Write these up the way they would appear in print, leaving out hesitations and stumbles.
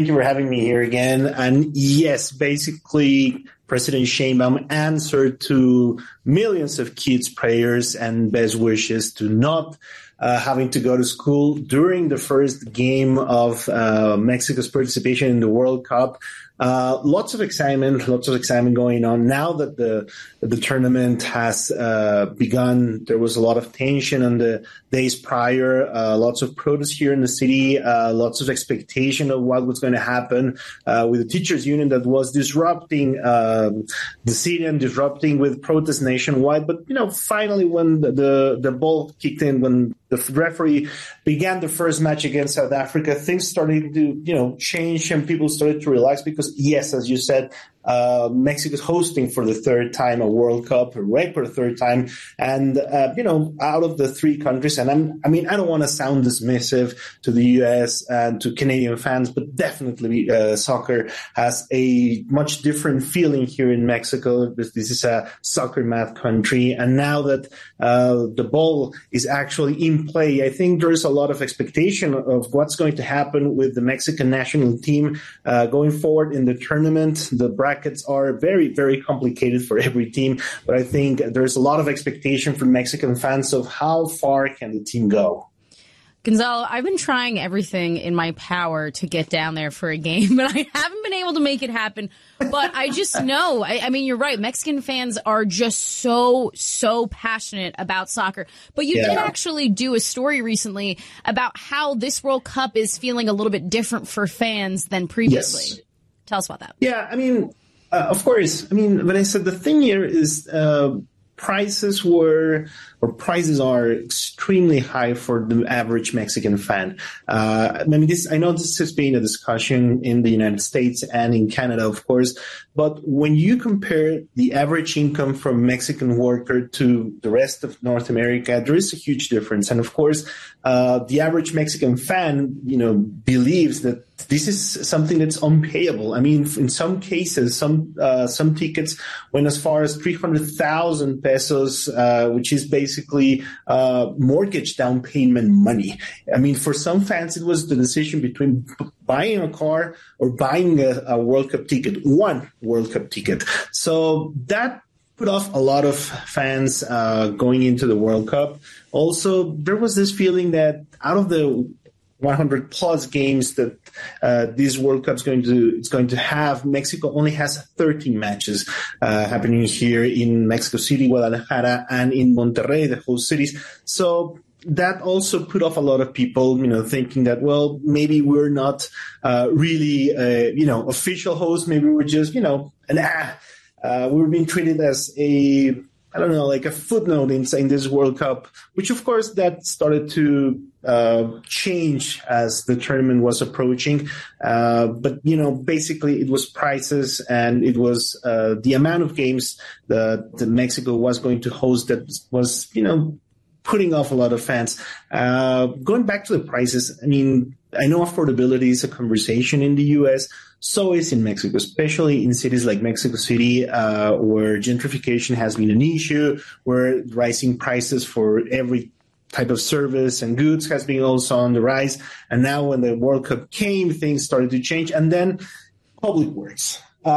you for having me here again. And yes, basically, President Sheinbaum answered to millions of kids' prayers and best wishes to not having to go to school during the first game of Mexico's participation in the World Cup. Lots of excitement going on. Now that the tournament has begun, there was a lot of tension on the days prior, lots of protests here in the city, lots of expectation of what was going to happen with the teachers union that was disrupting the city and disrupting with protests nationwide. But, finally when the ball kicked in, when the referee began the first match against South Africa, things started to, change and people started to relax because, yes, as you said, Mexico's hosting for the third time a World Cup, a record third time. And, out of the three countries, and I don't want to sound dismissive to the U.S. and to Canadian fans, but definitely soccer has a much different feeling here in Mexico. This is a soccer mad country. And now that the ball is actually in play, I think there's a lot of expectation of what's going to happen with the Mexican national team going forward in the tournament. The brackets are very, very complicated for every team, but I think there's a lot of expectation from Mexican fans of how far can the team go. Gonzalo, I've been trying everything in my power to get down there for a game, but I haven't been able to make it happen. But I just know, I mean, you're right. Mexican fans are just so passionate about soccer. But you did actually do a story recently about how this World Cup is feeling a little bit different for fans than previously. Yes. Tell us about that. Yeah, I mean, of course. I mean, when I said the thing here is prices are extremely high for the average Mexican fan. I know this has been a discussion in the United States and in Canada, of course, but when you compare the average income from Mexican worker to the rest of North America, there is a huge difference. And of course, the average Mexican fan, believes that this is something that's unpayable. I mean, in some cases, some tickets went as far as 300,000 pesos, which is basically mortgage down payment money. I mean, for some fans, it was the decision between buying a car or buying a World Cup ticket, one World Cup ticket. So that put off a lot of fans going into the World Cup. Also, there was this feeling that out of the 100 plus games that this World Cup is going to have, Mexico only has 13 matches happening here in Mexico City, Guadalajara, and in Monterrey, the host cities. So that also put off a lot of people, thinking that, well, maybe we're not really, official hosts. Maybe we're just, we're being treated as like a footnote in this World Cup, which of course that started to change as the tournament was approaching. But basically it was prices and it was the amount of games that Mexico was going to host that was, putting off a lot of fans. Going back to the prices, I mean, I know affordability is a conversation in the U.S., so is in Mexico, especially in cities like Mexico City, where gentrification has been an issue, where rising prices for every type of service and goods has been also on the rise. And now when the World Cup came, things started to change. And then public works.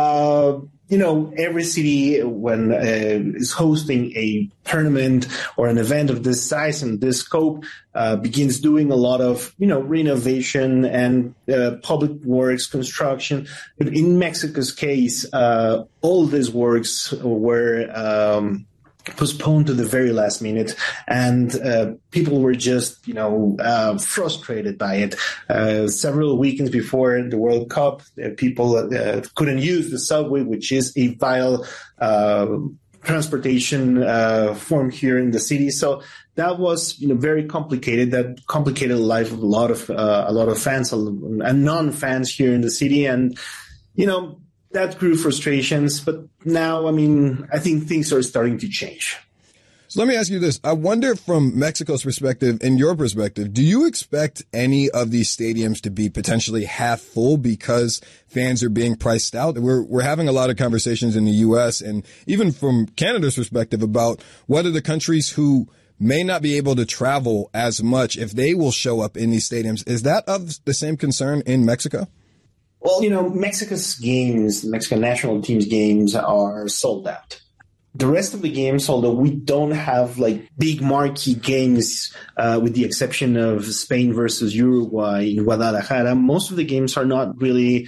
Every city when is hosting a tournament or an event of this size and this scope begins doing a lot of, renovation and public works construction. But in Mexico's case, all these works were postponed to the very last minute, and people were just, frustrated by it. Several weekends before the World Cup, people couldn't use the subway, which is a vital transportation form here in the city. So that was, very complicated. That complicated the life of a lot of fans and non-fans here in the city, and that grew frustrations, but now, I think things are starting to change. So let me ask you this. I wonder from Mexico's perspective and your perspective, do you expect any of these stadiums to be potentially half full because fans are being priced out? We're having a lot of conversations in the U.S. and even from Canada's perspective about whether the countries who may not be able to travel as much, if they will show up in these stadiums. Is that of the same concern in Mexico? Well, Mexico's games, the Mexican national team's games are sold out. The rest of the games, although we don't have like big marquee games, with the exception of Spain versus Uruguay in Guadalajara, most of the games are not really,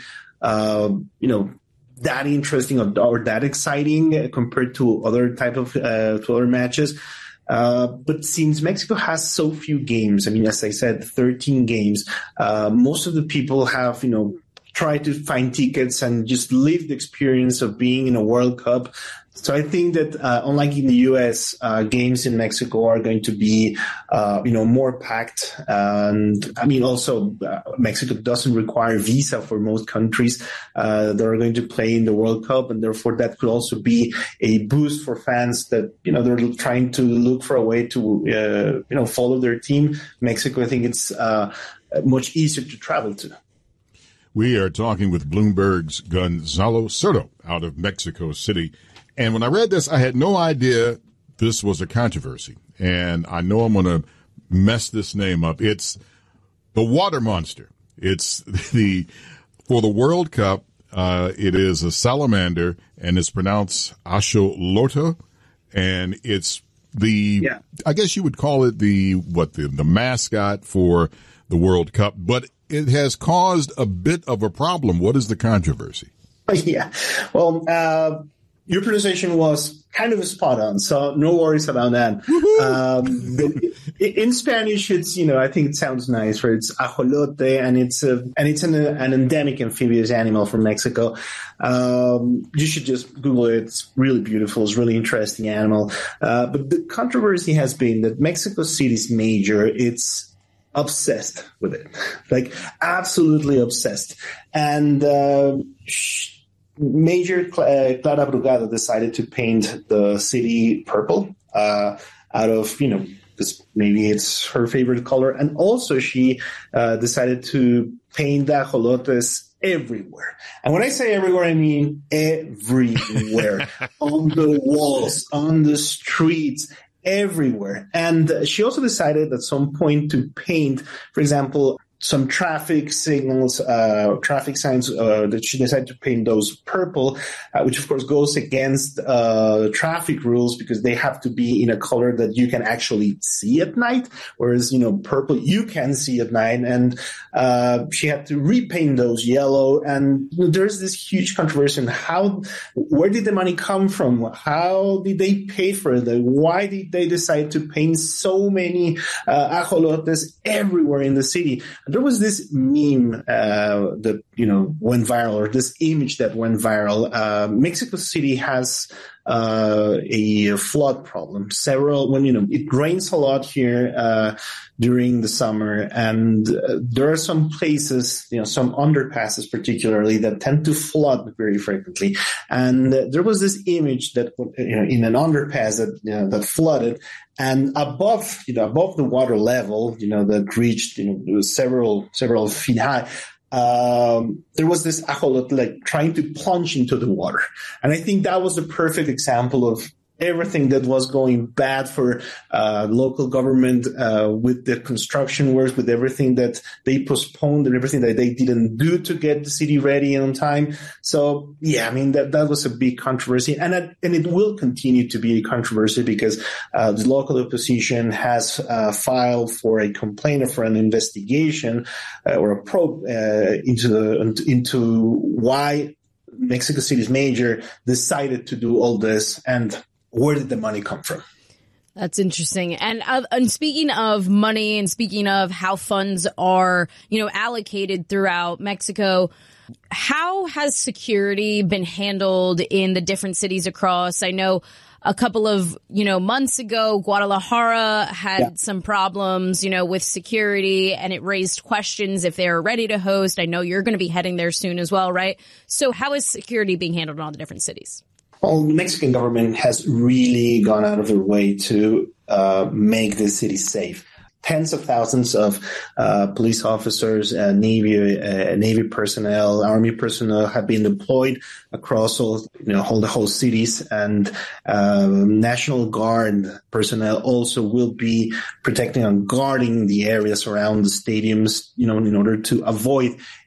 that interesting or that exciting compared to other to other matches. But since Mexico has so few games, I mean, as I said, 13 games, most of the people have, try to find tickets and just live the experience of being in a World Cup. So I think that, unlike in the U.S., games in Mexico are going to be, more packed. And I mean, also, Mexico doesn't require visa for most countries that are going to play in the World Cup. And therefore, that could also be a boost for fans that, they're trying to look for a way to, follow their team. Mexico, I think it's much easier to travel to. We are talking with Bloomberg's Gonzalo Soto out of Mexico City. And when I read this, I had no idea this was a controversy. And I know I'm going to mess this name up. It's the water monster. It's for the World Cup, it is a salamander, and it's pronounced axolotl. And it's I guess you would call it the mascot for the World Cup. But it has caused a bit of a problem. What is the controversy? Yeah. Well, your pronunciation was kind of spot on, so no worries about that. In Spanish, it's, I think it sounds nice, right? It's ajolote, and it's an endemic amphibious animal from Mexico. You should just Google it. It's really beautiful. It's a really interesting animal. But the controversy has been that Mexico City's mayor, it's obsessed with it, like absolutely obsessed. And Major Clara Brugada decided to paint the city purple out of, because maybe it's her favorite color. And also she decided to paint the ajolotes everywhere. And when I say everywhere, I mean everywhere. On the walls, on the streets, everywhere. And she also decided at some point to paint, for example, some traffic signals, traffic signs, that she decided to paint those purple, which of course goes against traffic rules because they have to be in a color that you can actually see at night, whereas, purple you can see at night. And she had to repaint those yellow. And there's this huge controversy on where did the money come from? How did they pay for it? Why did they decide to paint so many ajolotes everywhere in the city? There was this meme that went viral, or this image that went viral. Mexico City has a flood problem. When it rains a lot here during the summer, and there are some places, some underpasses particularly, that tend to flood very frequently. And there was this image that in an underpass that flooded, and above the water level, that reached several feet high. There was this ajolote trying to plunge into the water. And I think that was a perfect example of everything that was going bad for local government with the construction works, with everything that they postponed and everything that they didn't do to get the city ready on time. So, yeah, I mean, that was a big controversy. And it will continue to be a controversy because the local opposition has filed for a complaint or for an investigation or a probe into why Mexico City's mayor decided to do all this and where did the money come from? That's interesting. And speaking of money and speaking of how funds are, allocated throughout Mexico, how has security been handled in the different cities across? I know a couple of, months ago, Guadalajara had some problems, with security, and it raised questions if they were ready to host. I know you're going to be heading there soon as well, right? So how is security being handled in all the different cities? Well, the Mexican government has really gone out of their way to make the city safe. Tens of thousands of police officers, Navy personnel, Army personnel have been deployed across all the whole cities, and National Guard personnel also will be protecting and guarding the areas around the stadiums, in order to avoid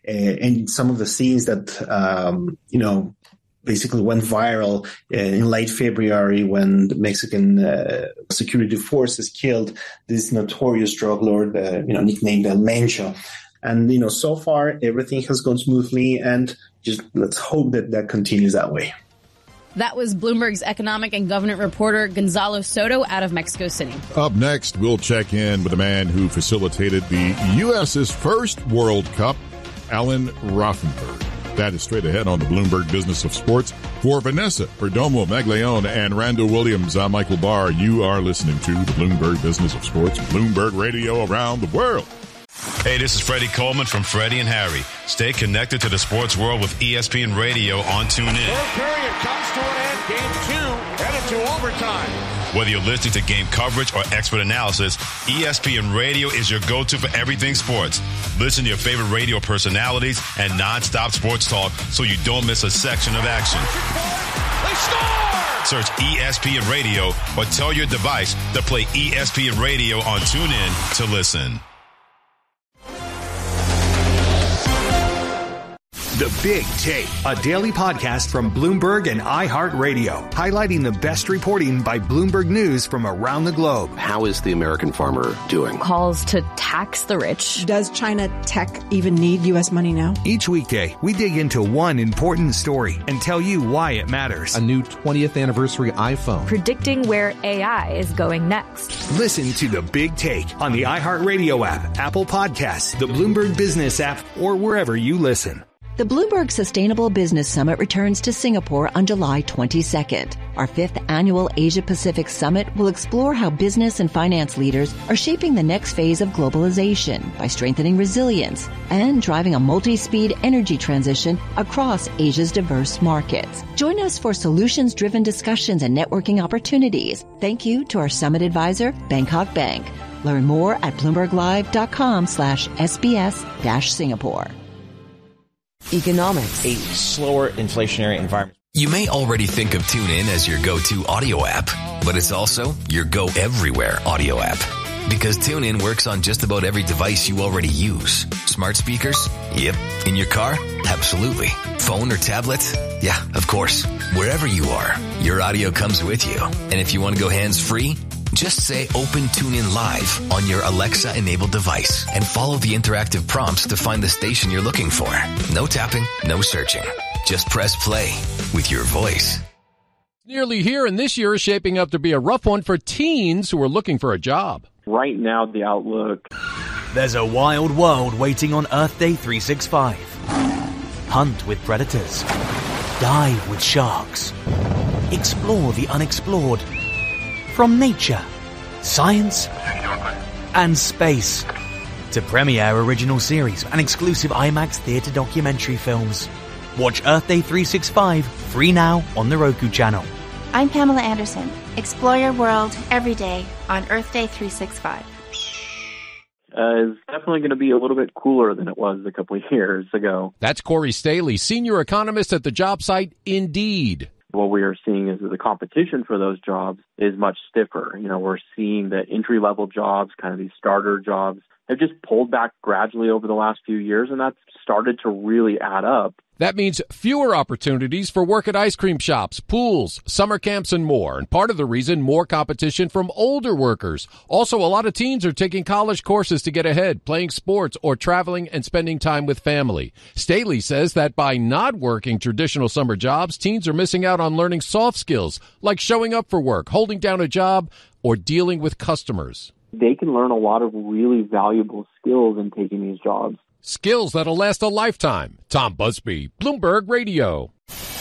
and some of the scenes that, basically went viral in late February when the Mexican security forces killed this notorious drug lord, nicknamed El Mencho. And, so far everything has gone smoothly, and just let's hope that continues that way. That was Bloomberg's economic and government reporter Gonzalo Soto out of Mexico City. Up next, we'll check in with the man who facilitated the U.S.'s first World Cup, Alan Rothenberg. That is straight ahead on the Bloomberg Business of Sports. For Vanessa Perdomo Maglione and Randall Williams, I'm Michael Barr. You are listening to the Bloomberg Business of Sports, Bloomberg Radio around the world. Hey, this is Freddie Coleman from Freddie and Harry. Stay connected to the sports world with ESPN Radio on TuneIn. Third period comes to an end. Game 2 headed to overtime. Whether you're listening to game coverage or expert analysis, ESPN Radio is your go-to for everything sports. Listen to your favorite radio personalities and non-stop sports talk so you don't miss a section of action. They score! Search ESPN Radio or tell your device to play ESPN Radio on TuneIn to listen. The Big Take, a daily podcast from Bloomberg and iHeartRadio, highlighting the best reporting by Bloomberg News from around the globe. How is the American farmer doing? Calls to tax the rich. Does China tech even need U.S. money now? Each weekday, we dig into one important story and tell you why it matters. A new 20th anniversary iPhone. Predicting where AI is going next. Listen to The Big Take on the iHeartRadio app, Apple Podcasts, the Bloomberg Business app, or wherever you listen. The Bloomberg Sustainable Business Summit returns to Singapore on July 22nd. Our 5th annual Asia-Pacific Summit will explore how business and finance leaders are shaping the next phase of globalization by strengthening resilience and driving a multi-speed energy transition across Asia's diverse markets. Join us for solutions-driven discussions and networking opportunities. Thank you to our summit advisor, Bangkok Bank. Learn more at BloombergLive.com/SBS-Singapore. Economics. A slower inflationary environment. You may already think of TuneIn as your go-to audio app, but it's also your go-everywhere audio app. Because TuneIn works on just about every device you already use. Smart speakers? Yep. In your car? Absolutely. Phone or tablet? Yeah, of course. Wherever you are, your audio comes with you. And if you want to go hands-free, just say Open TuneIn Live on your Alexa-enabled device and follow the interactive prompts to find the station you're looking for. No tapping, no searching. Just press play with your voice. Nearly here, and this year is shaping up to be a rough one for teens who are looking for a job. Right now, the outlook. There's a wild world waiting on Earth Day 365. Hunt with predators. Dive with sharks. Explore the unexplored. From nature, science, and space to premiere original series and exclusive IMAX theater documentary films. Watch Earth Day 365 free now on the Roku channel. I'm Pamela Anderson. Explore your world every day on Earth Day 365. Is definitely going to be a little bit cooler than it was a couple of years ago. That's Corey Staley, senior economist at the job site Indeed. What we are seeing is that the competition for those jobs is much stiffer. We're seeing that entry-level jobs, kind of these starter jobs, have just pulled back gradually over the last few years, and that's started to really add up. That means fewer opportunities for work at ice cream shops, pools, summer camps, and more. And part of the reason, more competition from older workers. Also, a lot of teens are taking college courses to get ahead, playing sports, or traveling and spending time with family. Staley says that by not working traditional summer jobs, teens are missing out on learning soft skills, like showing up for work, holding down a job, or dealing with customers. They can learn a lot of really valuable skills in taking these jobs. Skills that'll last a lifetime. Tom Busby, Bloomberg Radio.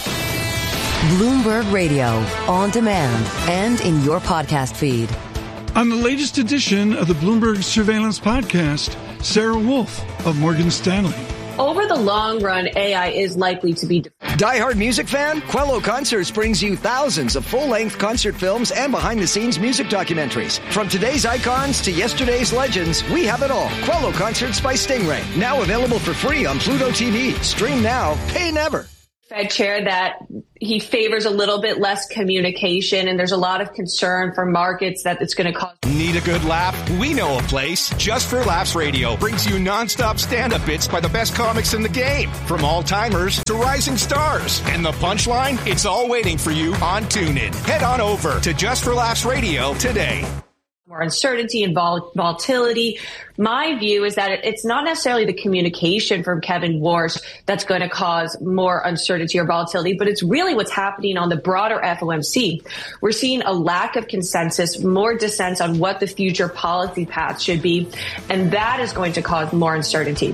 Bloomberg Radio, on demand and in your podcast feed. On the latest edition of the Bloomberg Surveillance Podcast, Sarah Wolf of Morgan Stanley. Over the long run, AI is likely to be... Die-hard music fan? Quello Concerts brings you thousands of full-length concert films and behind-the-scenes music documentaries. From today's icons to yesterday's legends, we have it all. Quello Concerts by Stingray. Now available for free on Pluto TV. Stream now, pay never. Fed chair that he favors a little bit less communication, and there's a lot of concern for markets that it's going to cause. Need a good laugh? We know a place. Just for Laughs Radio brings you nonstop stand-up bits by the best comics in the game, from all-timers to rising stars. And the punchline? It's all waiting for you on TuneIn. Head on over to Just for Laughs Radio today. More uncertainty and volatility. My view is that it's not necessarily the communication from Kevin Warsh that's going to cause more uncertainty or volatility, but it's really what's happening on the broader FOMC. We're seeing a lack of consensus, more dissent on what the future policy path should be, and that is going to cause more uncertainty.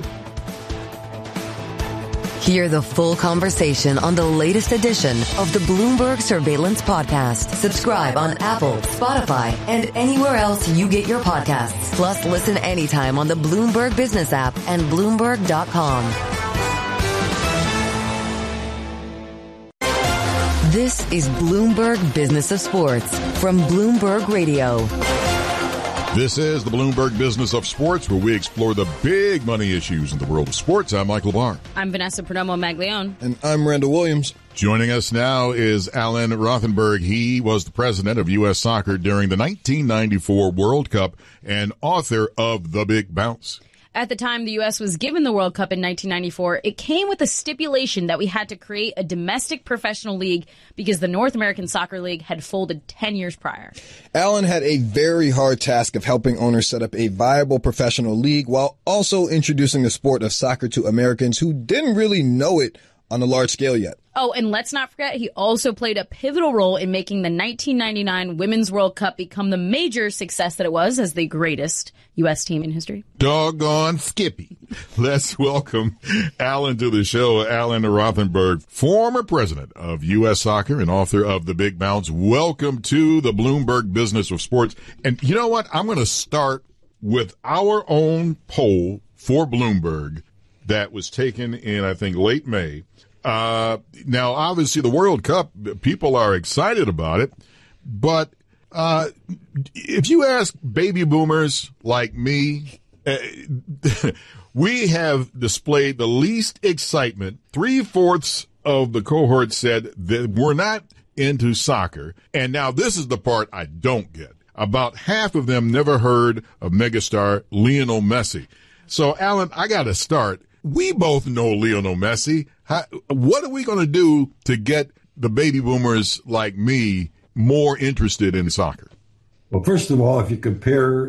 Hear the full conversation on the latest edition of the Bloomberg Surveillance Podcast. Subscribe on Apple, Spotify, and anywhere else you get your podcasts. Plus, listen anytime on the Bloomberg Business app and Bloomberg.com. This is Bloomberg Business of Sports from Bloomberg Radio. This is the Bloomberg Business of Sports, where we explore the big money issues in the world of sports. I'm Michael Barr. I'm Vanessa Perdomo Maglione. And I'm Randall Williams. Joining us now is Alan Rothenberg. He was the president of U.S. Soccer during the 1994 World Cup and author of The Big Bounce. At the time the U.S. was given the World Cup in 1994, it came with a stipulation that we had to create a domestic professional league because the North American Soccer League had folded 10 years prior. Allen had a very hard task of helping owners set up a viable professional league while also introducing the sport of soccer to Americans who didn't really know it on a large scale yet. Oh, and let's not forget, he also played a pivotal role in making the 1999 Women's World Cup become the major success that it was as the greatest U.S. team in history. Doggone Skippy. Let's welcome Alan to the show. Alan Rothenberg, former president of U.S. Soccer and author of The Big Bounce. Welcome to the Bloomberg Business of Sports. And you know what? I'm going to start with our own poll for Bloomberg that was taken in, I think, late May. Now, obviously, the World Cup, people are excited about it, but if you ask baby boomers like me, we have displayed the least excitement. 3/4 of the cohort said that we're not into soccer, and now this is the part I don't get. About half of them never heard of megastar Lionel Messi. So, Alan, I got to start. We both know Lionel Messi. What are we going to do to get the baby boomers like me more interested in soccer? Well, first of all, if you compare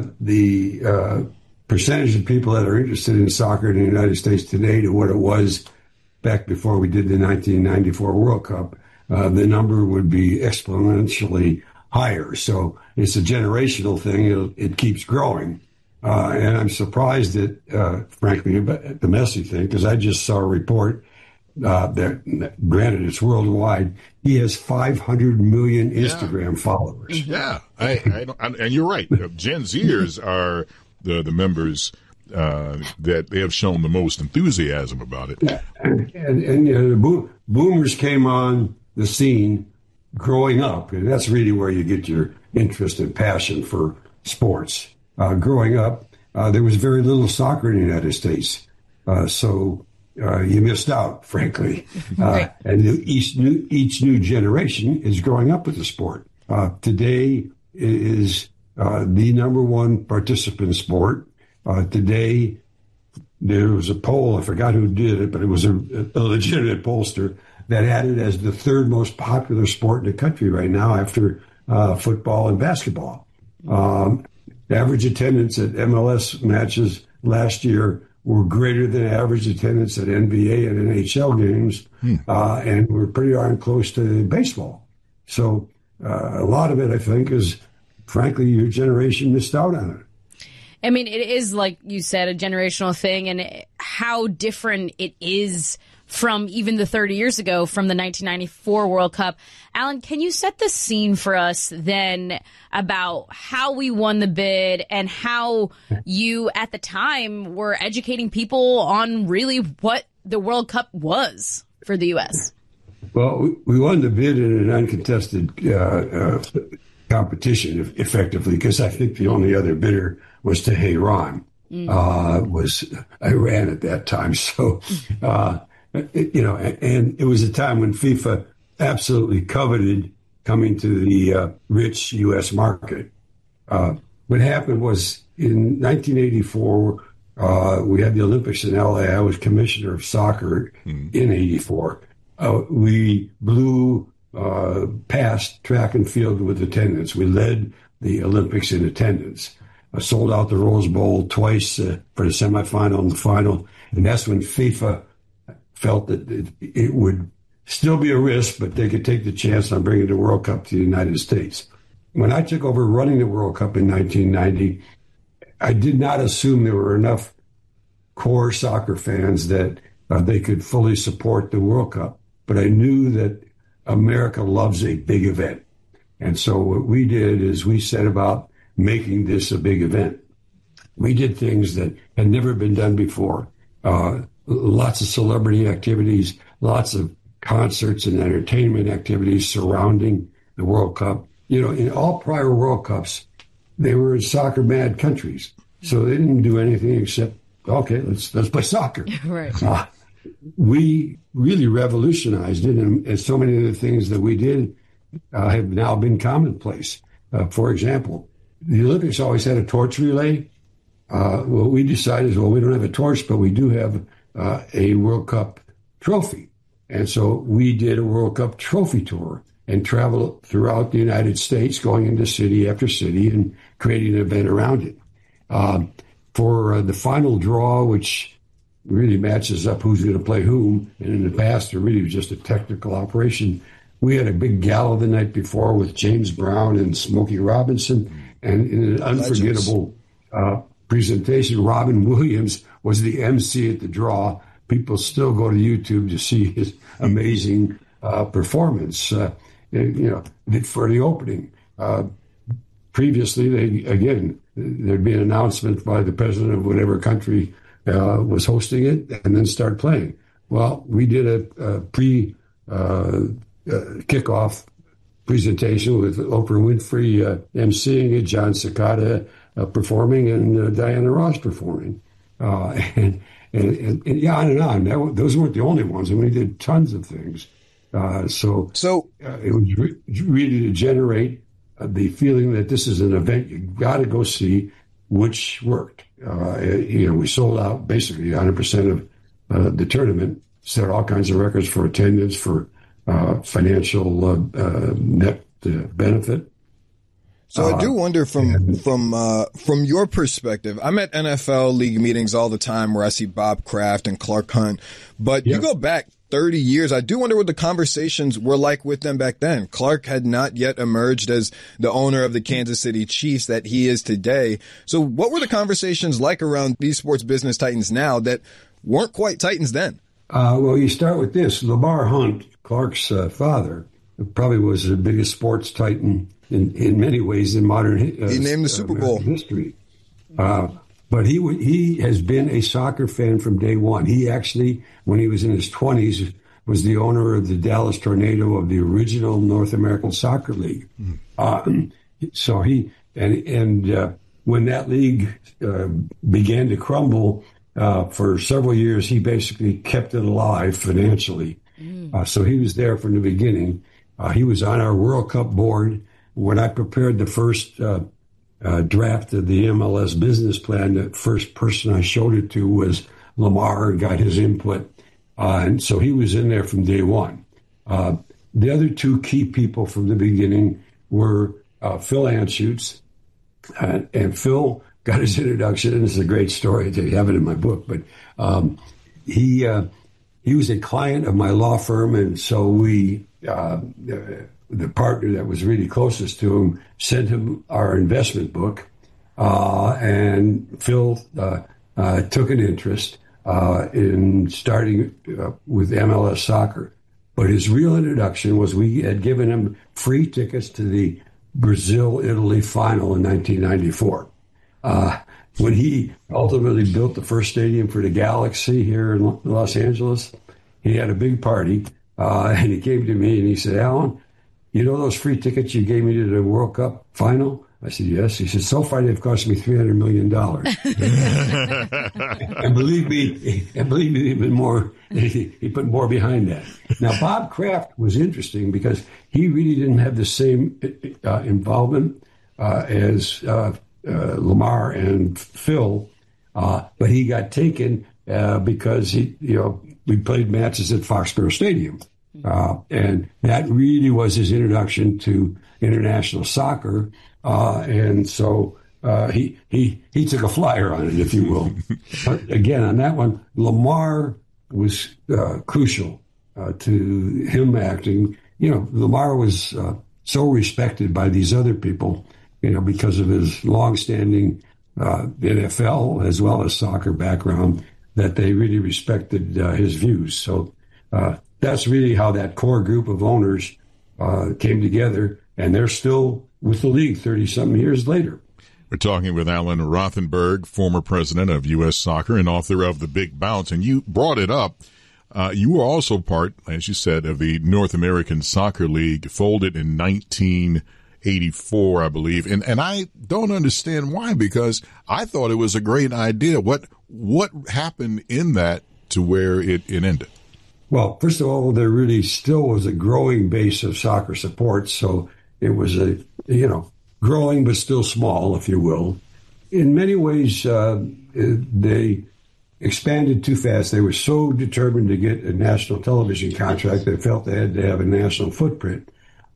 the percentage of people that are interested in soccer in the United States today to what it was back before we did the 1994 World Cup, the number would be exponentially higher. So it's a generational thing. It keeps growing. And I'm surprised at, frankly, about the Messi thing, because I just saw a report that, granted, it's worldwide. He has 500 million Instagram followers. Yeah, and you're right. Gen Zers are the members that they have shown the most enthusiasm about it. And the boomers came on the scene growing up, and that's really where you get your interest and passion for sports. Growing up, there was very little soccer in the United States, so you missed out, frankly. And each new generation is growing up with the sport. Today is the number one participant sport. Today, there was a poll, I forgot who did it, but it was a legitimate pollster that had it as the third most popular sport in the country right now after football and basketball. Average attendance at MLS matches last year were greater than average attendance at NBA and NHL games, and we're pretty darn close to baseball. So a lot of it, I think, is, frankly, your generation missed out on it. I mean, it is, like you said, a generational thing, and how different it is from even the 30 years ago from the 1994 World Cup. Alan, can you set the scene for us then about how we won the bid and how you at the time were educating people on really what the World Cup was for the U.S.? Well, we won the bid in an uncontested competition, effectively, because I think the only other bidder was Tehran, was Iran at that time. So and it was a time when FIFA absolutely coveted coming to the rich U.S. market. What happened was in 1984, we had the Olympics in L.A. I was commissioner of soccer in 84. We blew past track and field with attendance. We led the Olympics in attendance. I sold out the Rose Bowl twice for the semifinal and the final. And that's when FIFA felt that it would still be a risk, but they could take the chance on bringing the World Cup to the United States. When I took over running the World Cup in 1990, I did not assume there were enough core soccer fans that they could fully support the World Cup. But I knew that America loves a big event. And so what we did is we set about making this a big event. We did things that had never been done before. Lots of celebrity activities, lots of concerts and entertainment activities surrounding the World Cup. In all prior World Cups, they were in soccer mad countries. So they didn't do anything except, okay, let's play soccer. Right. We really revolutionized it, and so many of the things that we did have now been commonplace. For example, the Olympics always had a torch relay. What we decided is, we don't have a torch, but we do have a World Cup trophy. And so we did a World Cup trophy tour and traveled throughout the United States, going into city after city and creating an event around it. For the final draw, which really matches up who's going to play whom, and in the past it really was just a technical operation, we had a big gala the night before with James Brown and Smokey Robinson, and in an unforgettable presentation, Robin Williams was the MC at the draw. People still go to YouTube to see his amazing performance, for the opening. Previously, there'd be an announcement by the president of whatever country was hosting it, and then start playing. Well, we did a kickoff presentation with Oprah Winfrey emceeing it, John Cicada performing, and Diana Ross performing, and on and on. Those weren't the only ones, and we did tons of things. So it was really to generate the feeling that this is an event you got to go see, which worked. We sold out basically 100% of the tournament, set all kinds of records for attendance, for financial net benefit. So I do wonder from your perspective, I'm at NFL league meetings all the time where I see Bob Kraft and Clark Hunt, but you go back 30 years. I do wonder what the conversations were like with them back then. Clark had not yet emerged as the owner of the Kansas City Chiefs that he is today. So what were the conversations like around these sports business titans now that weren't quite titans then? Well, you start with this. Lamar Hunt, Clark's father, probably was the biggest sports titan in many ways in modern he named the Super Bowl history. But he has been a soccer fan from day one. He actually, when he was in his 20s, was the owner of the Dallas Tornado of the original North American Soccer League. So he when that league began to crumble for several years, he basically kept it alive financially. So he was there from the beginning. He was on our World Cup board. When I prepared the first draft of the MLS business plan, the first person I showed it to was Lamar, and got his input. And so he was in there from day one. The other two key people from the beginning were Phil Anschutz. And Phil got his introduction, and this is a great story. I have it in my book. But he was a client of my law firm, and so we, the partner that was really closest to him, sent him our investment book, and Phil took an interest in starting with MLS soccer. But his real introduction was we had given him free tickets to the Brazil-Italy final in 1994. When he ultimately built the first stadium for the Galaxy here in Los Angeles, he had a big party, and he came to me and he said, "Alan, you know those free tickets you gave me to the World Cup final? I said, yes. He said, so far they've cost me $300 million. and believe me, even more, he put more behind that. Now, Bob Kraft was interesting because he really didn't have the same involvement as Lamar and Phil, but he got taken because we played matches at Foxborough Stadium. And that really was his introduction to international soccer. And so he took a flyer on it, if you will. But again, on that one, Lamar was crucial to him acting. Lamar was so respected by these other people, because of his longstanding NFL as well as soccer background, that they really respected his views. So that's really how that core group of owners came together, and they're still with the league 30-something years later. We're talking with Alan Rothenberg, former president of U.S. Soccer and author of The Big Bounce. And you brought it up. You were also part, as you said, of the North American Soccer League, folded in 1984, I believe. And I don't understand why, because I thought it was a great idea. What happened in that to where it ended? Well, first of all, there really still was a growing base of soccer support. So it was growing but still small, if you will. In many ways, they expanded too fast. They were so determined to get a national television contract, they felt they had to have a national footprint.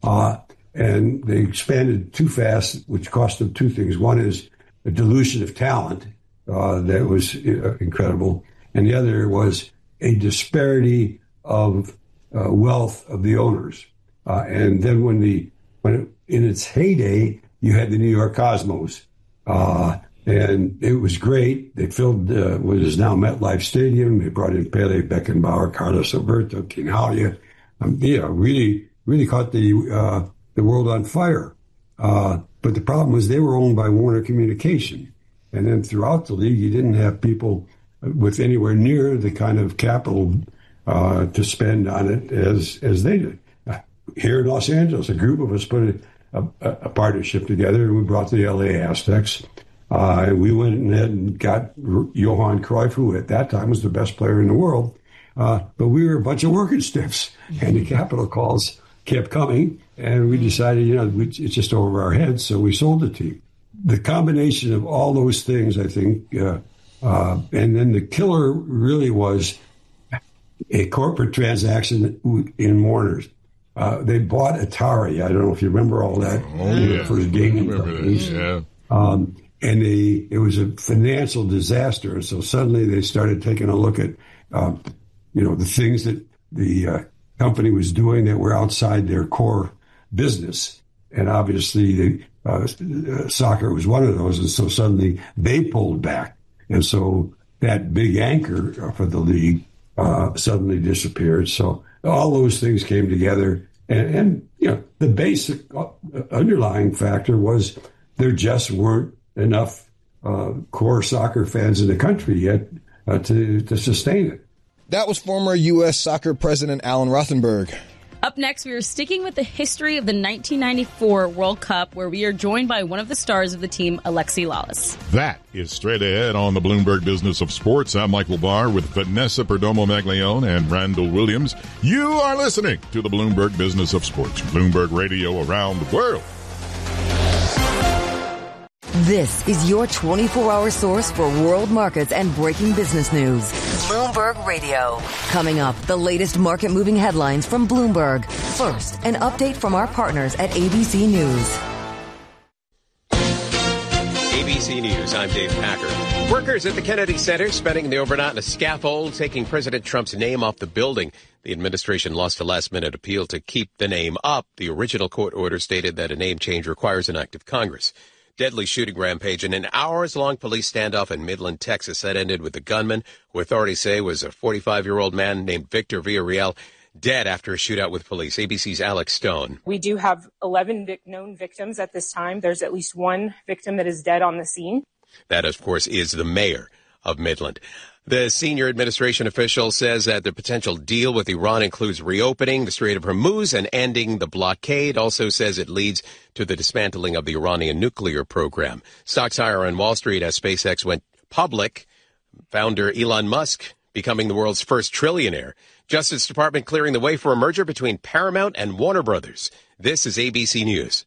And they expanded too fast, which cost them two things. One is a dilution of talent that was incredible. And the other was a disparity of wealth of the owners. And then when in its heyday, you had the New York Cosmos, and it was great. They filled what is now MetLife Stadium. They brought in Pele, Beckenbauer, Carlos Alberto, King Halia. Really caught the world on fire. But the problem was they were owned by Warner Communication, and then throughout the league, you didn't have people with anywhere near the kind of capital to spend on it as they did. Here in Los Angeles, a group of us put a partnership together, and we brought the LA Aztecs. We went and got Johan Cruyff, who at that time was the best player in the world. But we were a bunch of working stiffs, and the capital calls kept coming, and we decided, it's just over our heads, so we sold the team. The combination of all those things, I think, and then the killer really was a corporate transaction in Warner's. They bought Atari. I don't know if you remember all that. First gaming companies. Yeah. And it was a financial disaster. And so suddenly they started taking a look at, the things that the company was doing that were outside their core business. And obviously soccer was one of those. And so suddenly they pulled back. And so that big anchor for the league suddenly disappeared. So all those things came together. And the basic underlying factor was there just weren't enough core soccer fans in the country yet to sustain it. That was former U.S. Soccer President Alan Rothenberg. Up next, we are sticking with the history of the 1994 World Cup, where we are joined by one of the stars of the team, Alexi Lalas. That is straight ahead on the Bloomberg Business of Sports. I'm Michael Barr with Vanessa Perdomo-Maglione and Randall Williams. You are listening to the Bloomberg Business of Sports, Bloomberg Radio around the world. This is your 24-hour source for world markets and breaking business news. Bloomberg Radio. Coming up, the latest market-moving headlines from Bloomberg. First, an update from our partners at ABC News. ABC News, I'm Dave Packer. Workers at the Kennedy Center spending the overnight on a scaffold, taking President Trump's name off the building. The administration lost a last-minute appeal to keep the name up. The original court order stated that a name change requires an act of Congress. Deadly shooting rampage in an hours-long police standoff in Midland, Texas. That ended with the gunman, who authorities say was a 45-year-old man named Victor Villarreal, dead after a shootout with police. ABC's Alex Stone. We do have 11 known victims at this time. There's at least one victim that is dead on the scene. That, of course, is the mayor of Midland. The senior administration official says that the potential deal with Iran includes reopening the Strait of Hormuz and ending the blockade. Also says it leads to the dismantling of the Iranian nuclear program. Stocks higher on Wall Street as SpaceX went public. Founder Elon Musk becoming the world's first trillionaire. Justice Department clearing the way for a merger between Paramount and Warner Brothers. This is ABC News.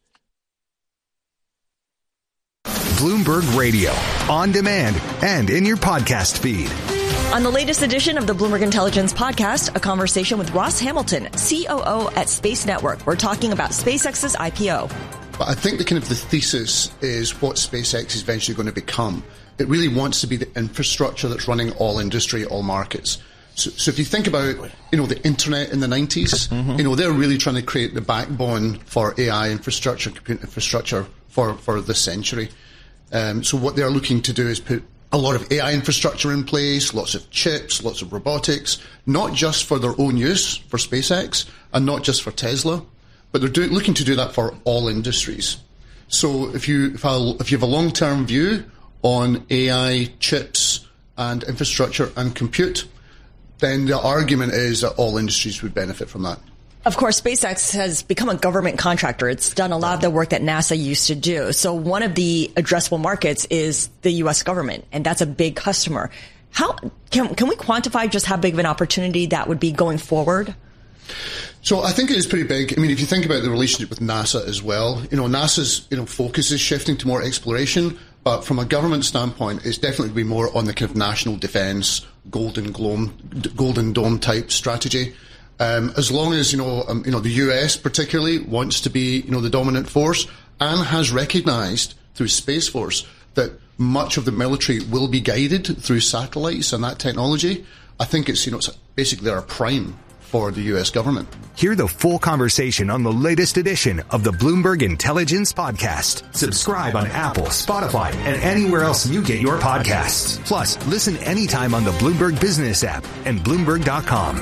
Bloomberg Radio, on demand and in your podcast feed. On the latest edition of the Bloomberg Intelligence Podcast, a conversation with Ross Hamilton, COO at Space Network. We're talking about SpaceX's IPO. But I think the thesis is what SpaceX is eventually going to become. It really wants to be the infrastructure that's running all industry, all markets. So if you think about, the internet in the 90s, they're really trying to create the backbone for AI infrastructure, computer infrastructure for this century. So what they're looking to do is put a lot of AI infrastructure in place, lots of chips, lots of robotics, not just for their own use for SpaceX and not just for Tesla, but they're looking to do that for all industries. So if you have a long-term view on AI, chips and infrastructure and compute, then the argument is that all industries would benefit from that. Of course, SpaceX has become a government contractor. It's done a lot of the work that NASA used to do. So one of the addressable markets is the U.S. government, and that's a big customer. How can we quantify just how big of an opportunity that would be going forward? So I think it is pretty big. I mean, if you think about the relationship with NASA as well, NASA's focus is shifting to more exploration, but from a government standpoint, it's definitely to be more on the kind of national defense, Golden Dome type strategy. As long as, the US particularly wants to be, the dominant force and has recognized through Space Force that much of the military will be guided through satellites and that technology, I think it's basically our prime for the U.S. government. Hear the full conversation on the latest edition of the Bloomberg Intelligence Podcast. Subscribe on Apple, Spotify, and anywhere else you get your podcasts. Plus, listen anytime on the Bloomberg Business app and Bloomberg.com.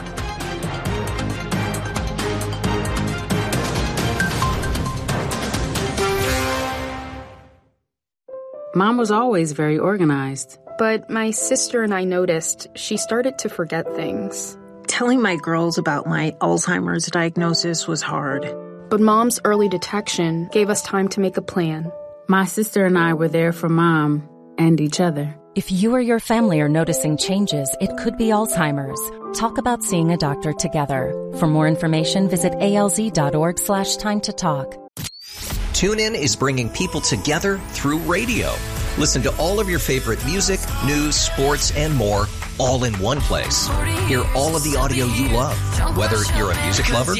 Mom was always very organized. But my sister and I noticed she started to forget things. Telling my girls about my Alzheimer's diagnosis was hard. But Mom's early detection gave us time to make a plan. My sister and I were there for Mom and each other. If you or your family are noticing changes, it could be Alzheimer's. Talk about seeing a doctor together. For more information, visit alz.org/time to talk. TuneIn is bringing people together through radio. Listen to all of your favorite music, news, sports, and more, all in one place. Hear all of the audio you love, whether you're a music lover,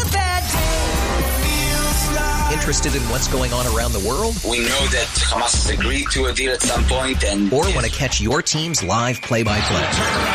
interested in what's going on around the world. We know that Hamas has agreed to a deal at some point, or want to catch your team's live play-by-play.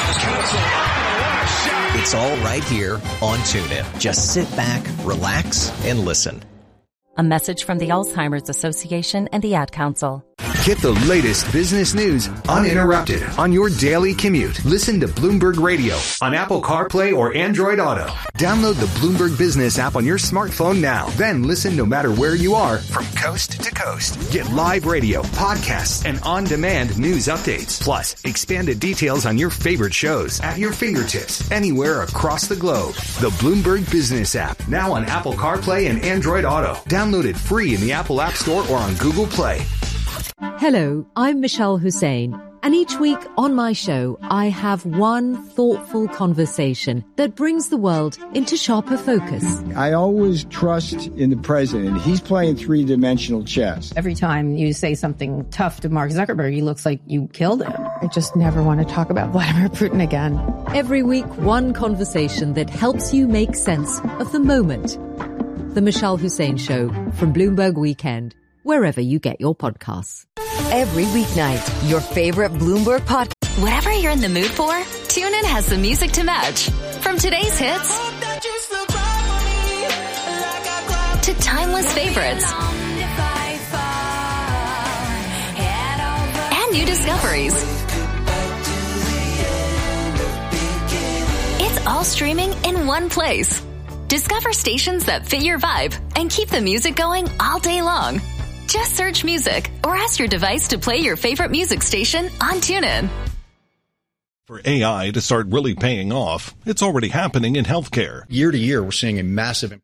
It's all right here on TuneIn. Just sit back, relax, and listen. A message from the Alzheimer's Association and the Ad Council. Get the latest business news uninterrupted on your daily commute. Listen to Bloomberg Radio on Apple CarPlay or Android Auto. Download the Bloomberg Business app on your smartphone now. Then listen no matter where you are from coast to coast. Get live radio, podcasts, and on-demand news updates. Plus, expanded details on your favorite shows at your fingertips anywhere across the globe. The Bloomberg Business app, now on Apple CarPlay and Android Auto. Download it free in the Apple App Store or on Google Play. Hello, I'm Michelle Hussein, and each week on my show, I have one thoughtful conversation that brings the world into sharper focus. I always trust in the president. He's playing three-dimensional chess. Every time you say something tough to Mark Zuckerberg, he looks like you killed him. I just never want to talk about Vladimir Putin again. Every week, one conversation that helps you make sense of the moment. The Michelle Hussein Show from Bloomberg Weekend, wherever you get your podcasts. Every weeknight, your favorite Bloomberg podcast. Whatever you're in the mood for, TuneIn has the music to match. From today's hits to timeless favorites and new discoveries. It's all streaming in one place. Discover stations that fit your vibe and keep the music going all day long. Just search music or ask your device to play your favorite music station on TuneIn. For AI to start really paying off, it's already happening in healthcare. Year to year, we're seeing a massive.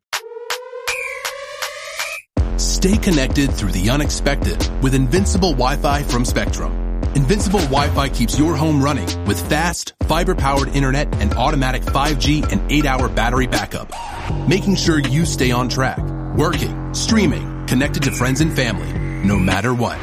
Stay connected through the unexpected with Invincible Wi-Fi from Spectrum. Invincible Wi-Fi keeps your home running with fast, fiber-powered internet and automatic 5G and 8-hour battery backup, making sure you stay on track, working, streaming, connected to friends and family, no matter what.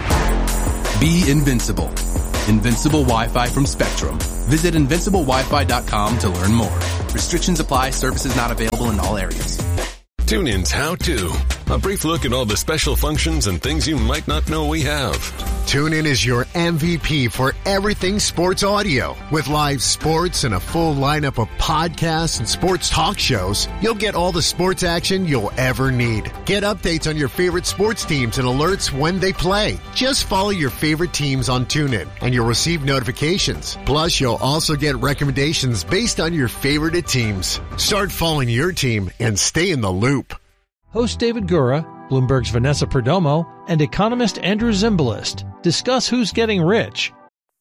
Be invincible. Invincible Wi-Fi from Spectrum. Visit invinciblewifi.com to learn more. Restrictions apply. Services not available in all areas. TuneIn's How To. A brief look at all the special functions and things you might not know we have. TuneIn is your MVP for everything sports audio. With live sports and a full lineup of podcasts and sports talk shows, you'll get all the sports action you'll ever need. Get updates on your favorite sports teams and alerts when they play. Just follow your favorite teams on TuneIn and you'll receive notifications. Plus, you'll also get recommendations based on your favorite teams. Start following your team and stay in the loop. Host David Gura, Bloomberg's Vanessa Perdomo, and economist Andrew Zimbalist discuss who's getting rich.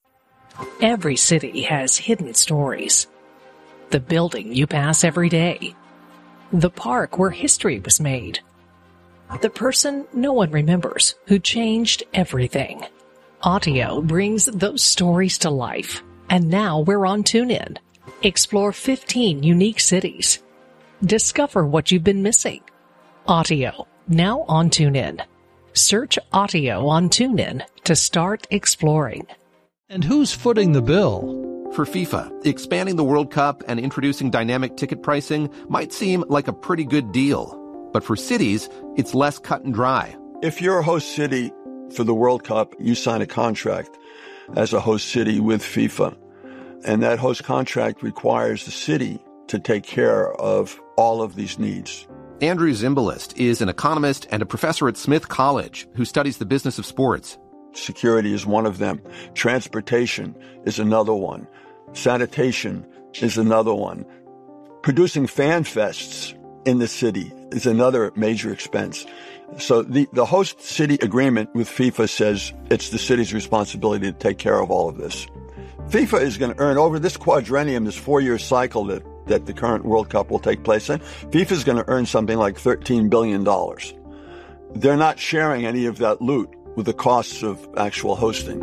Every city has hidden stories. The building you pass every day. The park where history was made. The person no one remembers who changed everything. Audio brings those stories to life. And now we're on TuneIn. Explore 15 unique cities. Discover what you've been missing. Audio, now on TuneIn. Search Audio on TuneIn to start exploring. And who's footing the bill? For FIFA, expanding the World Cup and introducing dynamic ticket pricing might seem like a pretty good deal. But for cities, it's less cut and dry. If you're a host city for the World Cup, you sign a contract as a host city with FIFA. And that host contract requires the city to take care of all of these needs. Andrew Zimbalist is an economist and a professor at Smith College who studies the business of sports. Security is one of them. Transportation is another one. Sanitation is another one. Producing fan fests in the city is another major expense. So the host city agreement with FIFA says it's the city's responsibility to take care of all of this. FIFA is going to earn over this quadrennium, this 4-year cycle that the current World Cup will take place in, FIFA is going to earn something like $13 billion. They're not sharing any of that loot with the costs of actual hosting.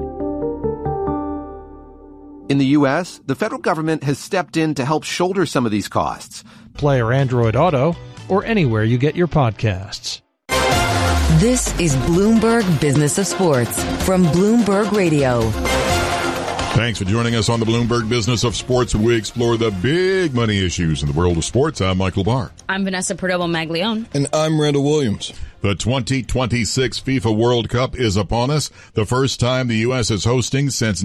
In the U.S., the federal government has stepped in to help shoulder some of these costs. Play or Android Auto, or anywhere you get your podcasts. This is Bloomberg Business of Sports from Bloomberg Radio. Thanks for joining us on the Bloomberg Business of Sports, where we explore the big money issues in the world of sports. I'm Michael Barr. I'm Vanessa Perdomo-Maglione. And I'm Randall Williams. The 2026 FIFA World Cup is upon us, the first time the U.S. is hosting since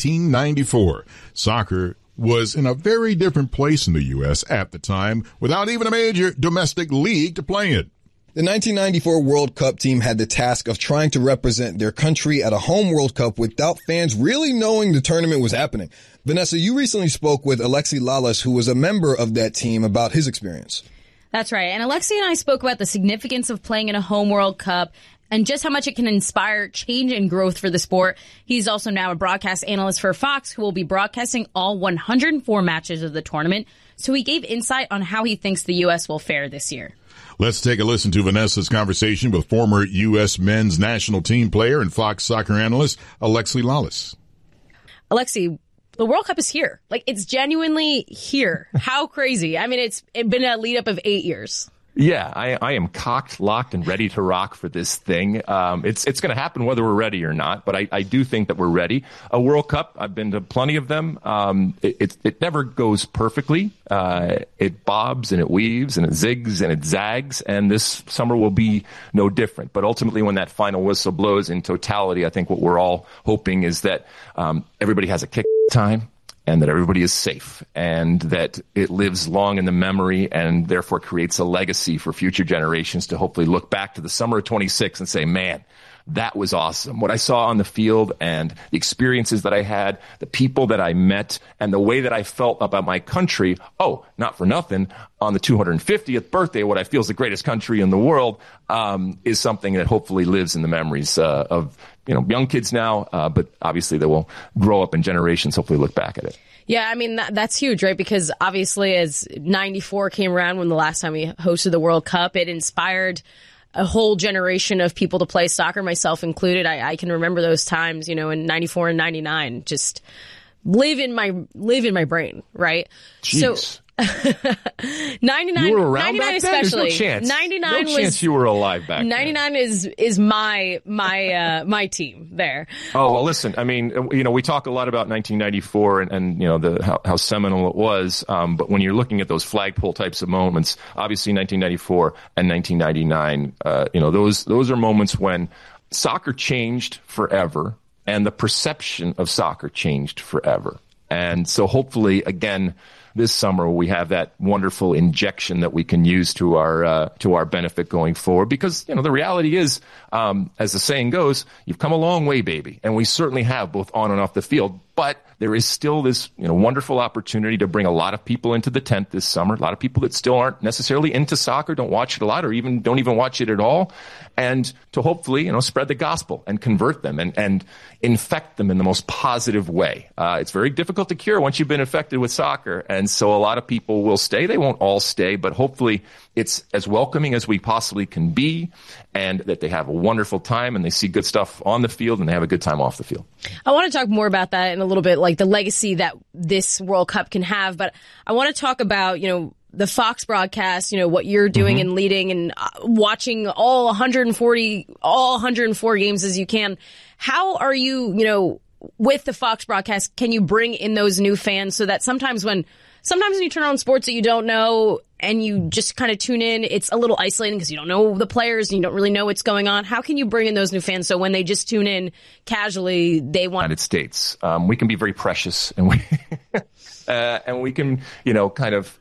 1994. Soccer was in a very different place in the U.S. at the time, without even a major domestic league to play in. The 1994 World Cup team had the task of trying to represent their country at a home World Cup without fans really knowing the tournament was happening. Vanessa, you recently spoke with Alexi Lalas, who was a member of that team, about his experience. That's right. And Alexi and I spoke about the significance of playing in a home World Cup and just how much it can inspire change and growth for the sport. He's also now a broadcast analyst for Fox, who will be broadcasting all 104 matches of the tournament. So he gave insight on how he thinks the U.S. will fare this year. Let's take a listen to Vanessa's conversation with former U.S. men's national team player and Fox soccer analyst Alexi Lalas. Alexi, the World Cup is here. Like, it's genuinely here. How crazy. I mean, it's been a lead up of 8 years. Yeah, I am cocked, locked, and ready to rock for this thing. It's going to happen whether we're ready or not, but I do think that we're ready. A World Cup, I've been to plenty of them. It never goes perfectly. It bobs and it weaves and it zigs and it zags, and this summer will be no different. But ultimately, when that final whistle blows in totality, I think what we're all hoping is that everybody has a kick time, and that everybody is safe, and that it lives long in the memory and therefore creates a legacy for future generations to hopefully look back to the summer of 26 and say, man, that was awesome. What I saw on the field and the experiences that I had, the people that I met, and the way that I felt about my country. Oh, not for nothing, on the 250th birthday, what I feel is the greatest country in the world, is something that hopefully lives in the memories of young kids now, but obviously they will grow up in generations, hopefully look back at it. Yeah, I mean, that's huge, right? Because obviously as 94 came around, when the last time we hosted the World Cup, it inspired a whole generation of people to play soccer, myself included. I can remember those times, in 94 and 99, just live in my brain, right? Jeez. So 99, you were around 99 back then? especially. There's no chance. 99 no chance you were alive back 99 then. is my team there. Oh, well, listen, I mean, we talk a lot about 1994 and how seminal it was. But when you're looking at those flagpole types of moments, obviously 1994 and 1999, those are moments when soccer changed forever and the perception of soccer changed forever. And so hopefully, again, this summer we have that wonderful injection that we can use to our benefit going forward. Because, the reality is, as the saying goes, you've come a long way, baby. And we certainly have, both on and off the field. But there is still this, wonderful opportunity to bring a lot of people into the tent this summer. A lot of people that still aren't necessarily into soccer, don't watch it a lot, or don't even watch it at all. And to hopefully, spread the gospel and convert them and infect them in the most positive way. It's very difficult to cure once you've been infected with soccer. And so a lot of people will stay. They won't all stay, but hopefully it's as welcoming as we possibly can be, and that they have a wonderful time and they see good stuff on the field and they have a good time off the field. I want to talk more about that in a little bit, like the legacy that this World Cup can have. But I want to talk about, the Fox broadcast, what you're doing and leading and watching all 104 games as you can. How are you, with the Fox broadcast, can you bring in those new fans so that sometimes when you turn on sports that you don't know and you just kind of tune in, it's a little isolating because you don't know the players and you don't really know what's going on. How can you bring in those new fans so when they just tune in casually, they want... United States. We can be very precious and we and we can, kind of...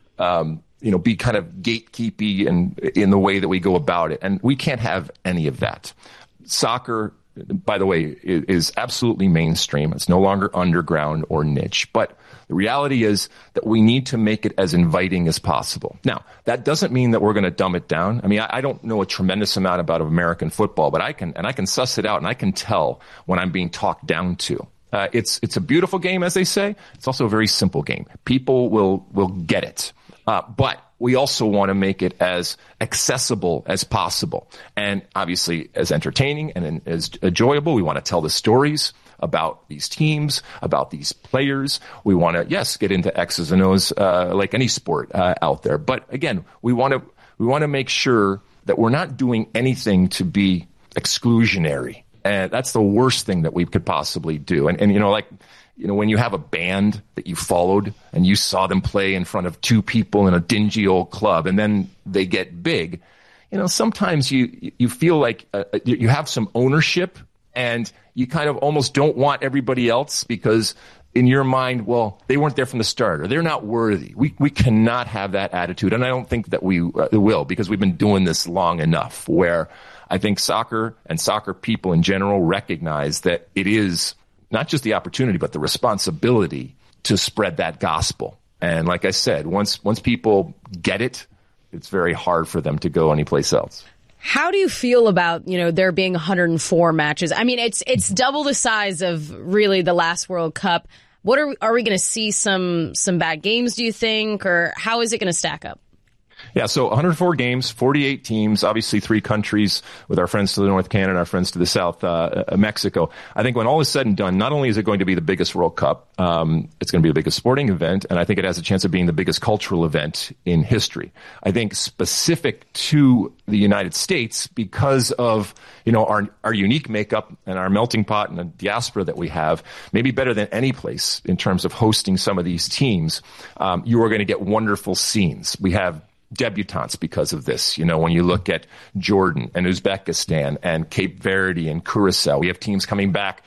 be kind of gatekeepy and in the way that we go about it. And we can't have any of that. Soccer, by the way, is absolutely mainstream. It's no longer underground or niche. But the reality is that we need to make it as inviting as possible. Now, that doesn't mean that we're going to dumb it down. I mean, I don't know a tremendous amount about American football, but I can suss it out and I can tell when I'm being talked down to. It's a beautiful game, as they say. It's also a very simple game. People will get it. But we also want to make it as accessible as possible. And obviously as entertaining and as enjoyable. We want to tell the stories about these teams, about these players. We want to, yes, get into X's and O's like any sport out there. But again, we want to make sure that we're not doing anything to be exclusionary. And that's the worst thing that we could possibly do. And when you have a band that you followed and you saw them play in front of two people in a dingy old club and then they get big, sometimes you feel like you have some ownership and you kind of almost don't want everybody else because in your mind, well, they weren't there from the start or they're not worthy. We cannot have that attitude. And I don't think that we will because we've been doing this long enough where I think soccer and soccer people in general recognize that it is not just the opportunity, but the responsibility to spread that gospel. And like I said, once people get it, it's very hard for them to go anyplace else. How do you feel about, there being 104 matches? I mean, it's double the size of really the last World Cup. What are we going to see some bad games, do you think, or how is it going to stack up? Yeah, so 104 games, 48 teams, obviously 3 countries with our friends to the north, Canada, our friends to the south, Mexico. I think when all is said and done, not only is it going to be the biggest World Cup, it's going to be the biggest sporting event, and I think it has a chance of being the biggest cultural event in history. I think specific to the United States because of, our unique makeup and our melting pot and the diaspora that we have, maybe better than any place in terms of hosting some of these teams, you are going to get wonderful scenes. We have debutantes because of this. When you look at Jordan and Uzbekistan and Cape Verde and Curacao, we have teams coming back,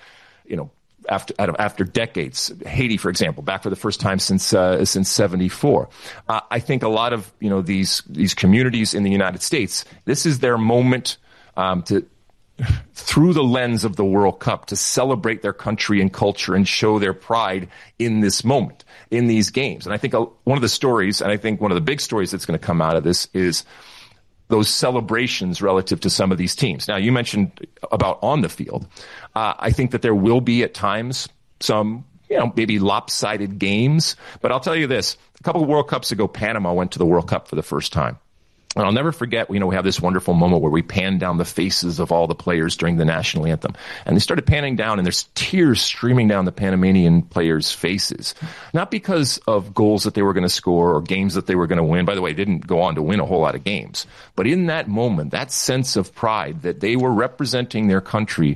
after decades. Haiti, for example, back for the first time since 74. I think a lot of, these communities in the United States, this is their moment, through the lens of the World Cup, to celebrate their country and culture and show their pride in this moment, in these games. And I think one of the stories, and I think one of the big stories that's going to come out of this is those celebrations relative to some of these teams. Now, you mentioned about on the field. I think that there will be at times some, maybe lopsided games. But I'll tell you this, a couple of World Cups ago, Panama went to the World Cup for the first time. And I'll never forget, we have this wonderful moment where we pan down the faces of all the players during the national anthem. And they started panning down, and there's tears streaming down the Panamanian players' faces. Not because of goals that they were going to score or games that they were going to win. By the way, they didn't go on to win a whole lot of games. But in that moment, that sense of pride that they were representing their country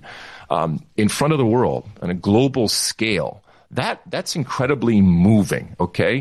in front of the world on a global scale, that's incredibly moving, okay?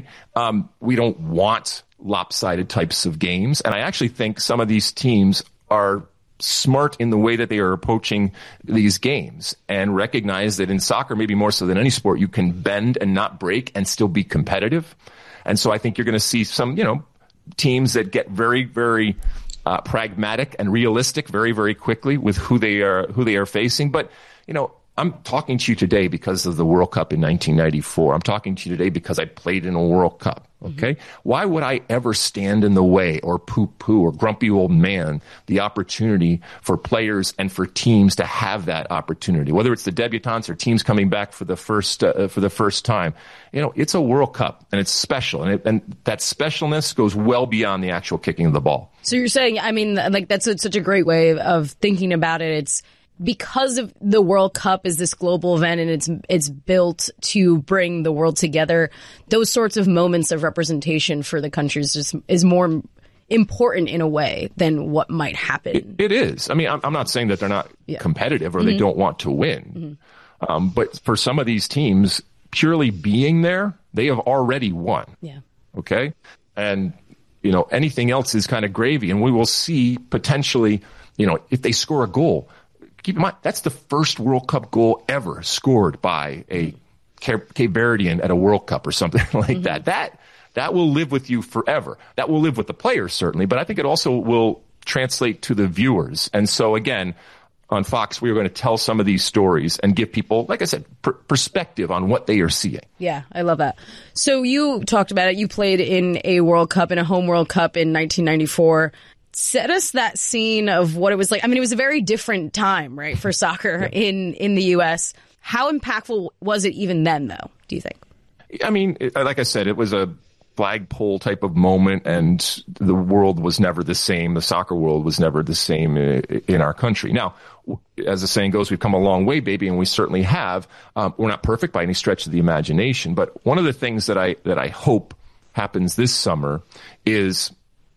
We don't want lopsided types of games. And I actually think some of these teams are smart in the way that they are approaching these games and recognize that in soccer, maybe more so than any sport, you can bend and not break and still be competitive. And so I think you're going to see some, teams that get very, very pragmatic and realistic very, very quickly with who they are facing. But, I'm talking to you today because of the World Cup in 1994. I'm talking to you today because I played in a World Cup, okay? Mm-hmm. Why would I ever stand in the way or poo-poo or grumpy old man the opportunity for players and for teams to have that opportunity, whether it's the debutantes or teams coming back for the first time? It's a World Cup, and it's special, and that specialness goes well beyond the actual kicking of the ball. So you're saying, that's such a great way of thinking about it. It's because of the World Cup is this global event and it's built to bring the world together. Those sorts of moments of representation for the countries is more important in a way than what might happen. It is. I'm not saying that they're not competitive or they don't want to win. Mm-hmm. But for some of these teams, purely being there, they have already won. Yeah. Okay. And, anything else is kind of gravy. And we will see potentially, if they score a goal. Keep in mind, that's the first World Cup goal ever scored by a Cape Verdean at a World Cup or something like that. That will live with you forever. That will live with the players, certainly, but I think it also will translate to the viewers. And so, again, on Fox, we are going to tell some of these stories and give people, like I said, perspective on what they are seeing. Yeah, I love that. So you talked about it. You played in a World Cup, in a home World Cup in 1994. Set us that scene of what it was like. It was a very different time, right, for soccer in the U.S. How impactful was it even then, though, do you think? Like I said, it was a flagpole type of moment, and the world was never the same. The soccer world was never the same in our country. Now, as the saying goes, we've come a long way, baby, and we certainly have. We're not perfect by any stretch of the imagination, but one of the things that I hope happens this summer is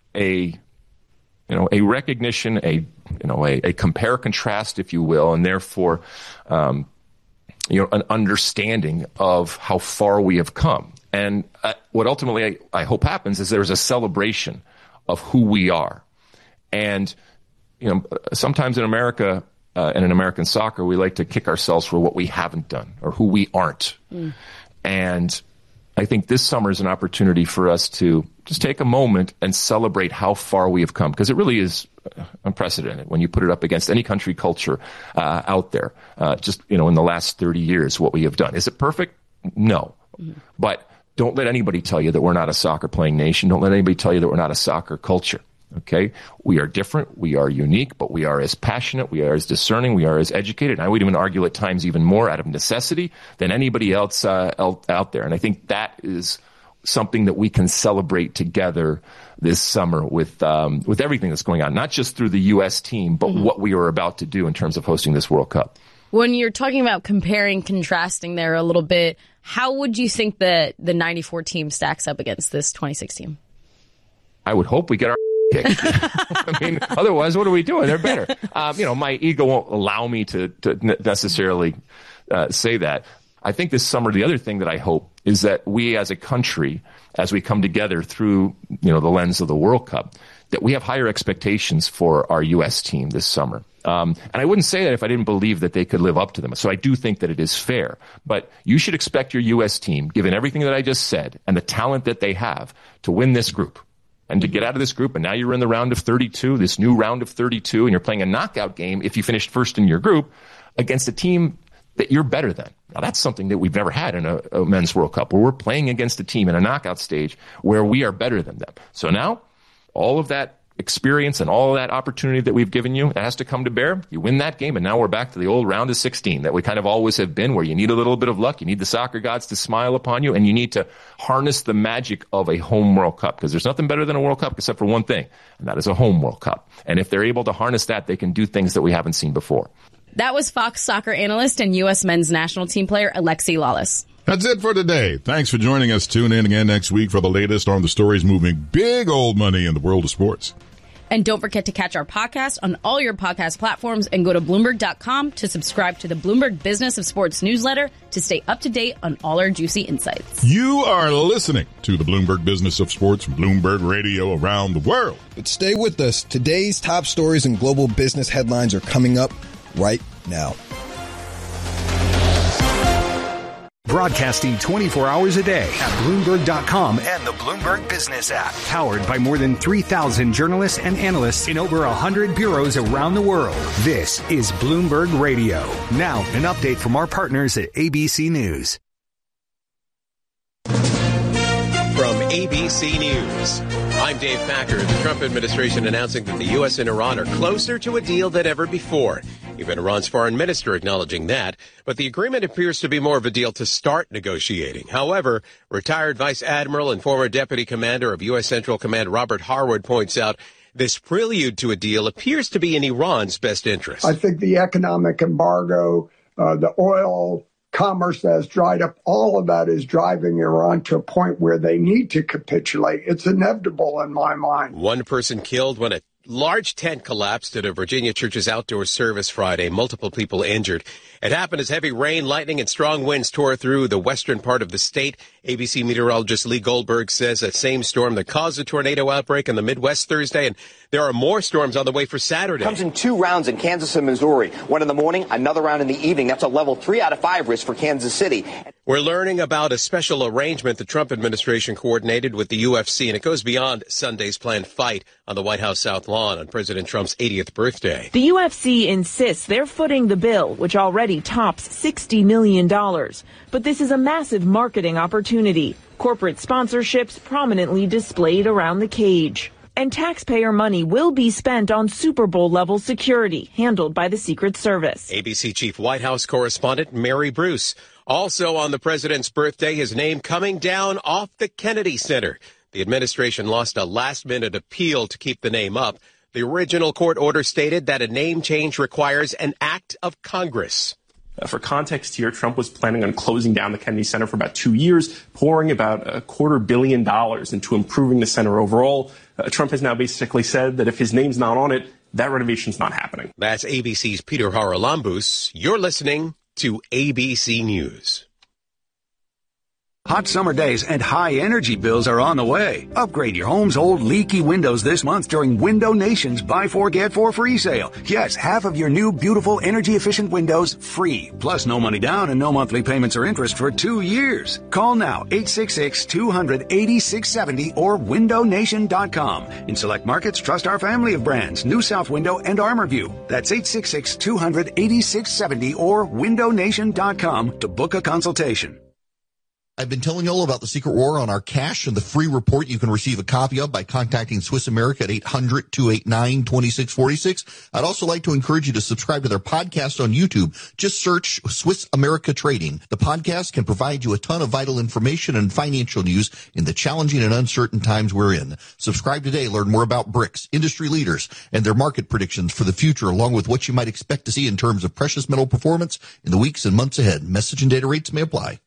a recognition, a compare contrast, if you will, and therefore, an understanding of how far we have come. And what ultimately I hope happens is there's a celebration of who we are. And, sometimes in America and in American soccer, we like to kick ourselves for what we haven't done or who we aren't. Mm. And I think this summer is an opportunity for us to just take a moment and celebrate how far we have come, because it really is unprecedented when you put it up against any country culture out there. In the last 30 years, what we have done. Is it perfect? No. Mm-hmm. But don't let anybody tell you that we're not a soccer playing nation. Don't let anybody tell you that we're not a soccer culture. Okay? We are different. We are unique, but we are as passionate. We are as discerning. We are as educated. And I would even argue at times even more out of necessity than anybody else out there. And I think that is something that we can celebrate together this summer with everything that's going on, not just through the U.S. team, but what we are about to do in terms of hosting this World Cup. When you're talking about comparing, contrasting there a little bit, how would you think that the 94 team stacks up against this 26 team? I would hope we get our kicked. Otherwise, what are we doing? They're better. My ego won't allow me to necessarily say that. I think this summer, the other thing that I hope is that we as a country, as we come together through, the lens of the World Cup, that we have higher expectations for our U.S. team this summer. And I wouldn't say that if I didn't believe that they could live up to them. So I do think that it is fair. But you should expect your U.S. team, given everything that I just said and the talent that they have, to win this group. And to get out of this group, and now you're in the round of 32, this new round of 32, and you're playing a knockout game if you finished first in your group against a team that you're better than. Now, that's something that we've never had in a men's World Cup, where we're playing against a team in a knockout stage where we are better than them. So now, all of that experience and all of that opportunity that we've given you, it has to come to bear. You win that game, and now we're back to the old round of 16 that we kind of always have been, where you need a little bit of luck, you need the soccer gods to smile upon you, and you need to harness the magic of a home World Cup, because there's nothing better than a World Cup except for one thing, and that is a home World Cup. And if they're able to harness that, they can do things that we haven't seen before. That was Fox soccer analyst and U.S. men's national team player Alexi Lalas. That's it for today. Thanks for joining us. Tune in again next week for the latest on the stories moving big old money in the world of sports. And don't forget to catch our podcast on all your podcast platforms and go to Bloomberg.com to subscribe to the Bloomberg Business of Sports newsletter to stay up to date on all our juicy insights. You are listening to the Bloomberg Business of Sports from Bloomberg Radio around the world. But stay with us. Today's top stories and global business headlines are coming up right now. Broadcasting 24 hours a day at Bloomberg.com and the Bloomberg Business app. Powered by more than 3,000 journalists and analysts in over 100 bureaus around the world. This is Bloomberg Radio. Now, an update from our partners at ABC News. From ABC News, I'm Dave Packer. The Trump administration announcing that the U.S. and Iran are closer to a deal than ever before. Even Iran's foreign minister acknowledging that. But the agreement appears to be more of a deal to start negotiating. However, retired Vice Admiral and former Deputy Commander of U.S. Central Command Robert Harwood points out this prelude to a deal appears to be in Iran's best interest. I think the economic embargo, the oil commerce that has dried up, all of that is driving Iran to a point where they need to capitulate. It's inevitable in my mind. One person killed when a large tent collapsed at a Virginia church's outdoor service Friday. Multiple people injured. It happened as heavy rain, lightning, and strong winds tore through the western part of the state. ABC meteorologist Lee Goldberg says that same storm that caused a tornado outbreak in the Midwest Thursday, and there are more storms on the way for Saturday. Comes in 2 rounds in Kansas and Missouri. One in the morning, another round in the evening. That's a level 3 out of 5 risk for Kansas City. We're learning about a special arrangement the Trump administration coordinated with the UFC, and it goes beyond Sunday's planned fight on the White House South Lawn on President Trump's 80th birthday. The UFC insists they're footing the bill, which already tops $60 million. But this is a massive marketing opportunity. Corporate sponsorships prominently displayed around the cage. And taxpayer money will be spent on Super Bowl-level security, handled by the Secret Service. ABC Chief White House correspondent Mary Bruce. Also on the president's birthday, his name coming down off the Kennedy Center. The administration lost a last-minute appeal to keep the name up. The original court order stated that a name change requires an act of Congress. For context here, Trump was planning on closing down the Kennedy Center for about 2 years, pouring about $250 million into improving the center overall. Trump has now basically said that if his name's not on it, that renovation's not happening. That's ABC's Peter Haralambous. You're listening to ABC News. Hot summer days and high energy bills are on the way. Upgrade your home's old leaky windows this month during Window Nation's Buy 4 Get 4 free sale. Yes, half of your new beautiful energy efficient windows free. Plus no money down and no monthly payments or interest for 2 years. Call now 866-200-8670 or windownation.com. In select markets, trust our family of brands, New South Window and ArmorView. That's 866-200-8670 or windownation.com to book a consultation. I've been telling you all about the Secret War on our cash and the free report you can receive a copy of by contacting Swiss America at 800-289-2646. I'd also like to encourage you to subscribe to their podcast on YouTube. Just search Swiss America Trading. The podcast can provide you a ton of vital information and financial news in the challenging and uncertain times we're in. Subscribe today. Learn more about BRICS, industry leaders, and their market predictions for the future, along with what you might expect to see in terms of precious metal performance in the weeks and months ahead. Message and data rates may apply.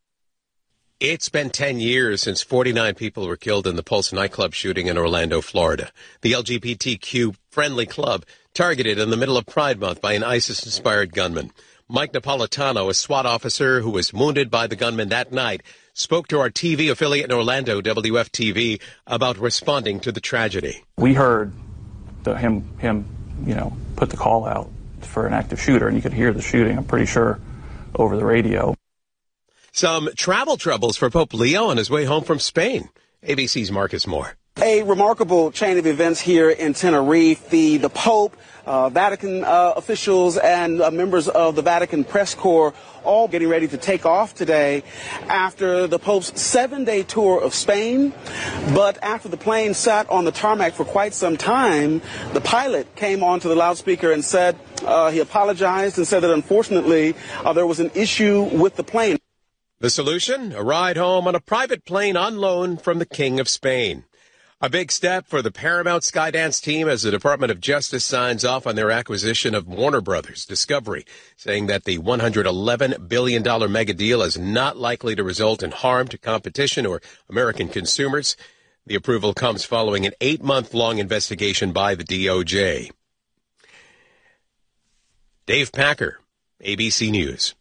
It's been 10 years since 49 people were killed in the Pulse nightclub shooting in Orlando, Florida. The LGBTQ-friendly club targeted in the middle of Pride Month by an ISIS-inspired gunman. Mike Napolitano, a SWAT officer who was wounded by the gunman that night, spoke to our TV affiliate in Orlando, WFTV, about responding to the tragedy. We heard him, put the call out for an active shooter, and you could hear the shooting, I'm pretty sure, over the radio. Some travel troubles for Pope Leo on his way home from Spain. ABC's Marcus Moore. A remarkable chain of events here in Tenerife. The Pope, Vatican officials, and members of the Vatican press corps all getting ready to take off today after the Pope's 7-day tour of Spain. But after the plane sat on the tarmac for quite some time, the pilot came onto the loudspeaker and said he apologized and said that unfortunately there was an issue with the plane. The solution? A ride home on a private plane on loan from the King of Spain. A big step for the Paramount Skydance team as the Department of Justice signs off on their acquisition of Warner Brothers Discovery, saying that the $111 billion mega deal is not likely to result in harm to competition or American consumers. The approval comes following an 8-month-long investigation by the DOJ. Dave Packer, ABC News.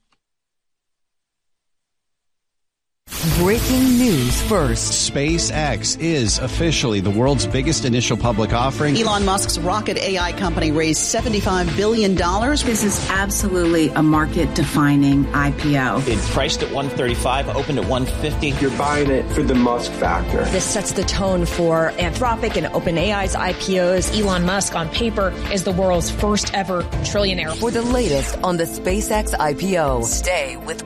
Breaking news first. SpaceX is officially the world's biggest initial public offering. Elon Musk's rocket AI company raised $75 billion. This is absolutely a market-defining IPO. It's priced at $135, opened at $150. You're buying it for the Musk factor. This sets the tone for Anthropic and OpenAI's IPOs. Elon Musk, on paper, is the world's first ever trillionaire. For the latest on the SpaceX IPO, stay with